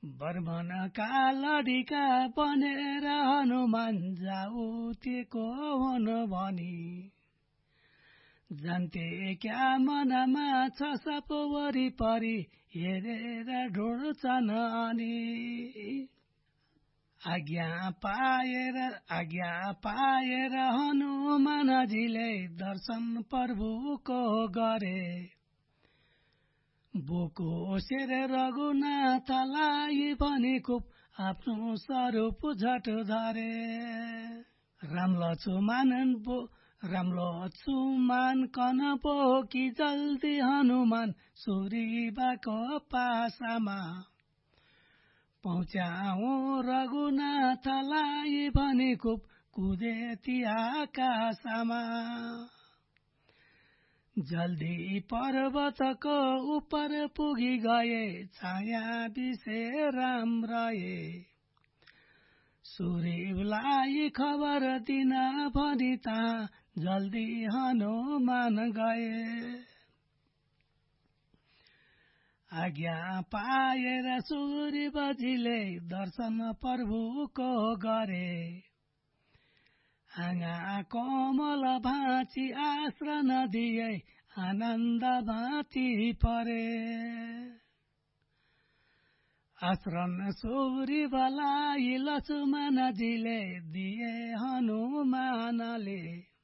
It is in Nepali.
बर्मनका लडिका बनेर हनुमान जाउतेको हुन भनी जान्थे क्या मनमा छ सप वरिपरि हेरेर ढुँड्छन् अनि आज्ञा पाएर हनुमानजीले दर्शन प्रभुको गरे बोको शेर रघुनाथलाई भनी खुब आफ्नो स्वरूप झट धरे राम लक्ष्मण कन बोकी जल्दी हनुमान सुरीबाको पासामा पहुँच्याऊ रघुनाथलाई भनी खुब कुदे ती आकाशमा जल्दी पर्वतको उपर पुगी गए छाया दिसे राम रहे सुरीलाई खबर दिन भनी ता जल्दी हनुमान गए आज्ञा पाएर सूर्यबजीले दर्शन प्रभुको गरे आँगा कोमल भाँची आश्रय नदिए आनन्द भाँची परे आश्रम सूर्यबलाई लक्ष्मणजीले दिए हनुमानले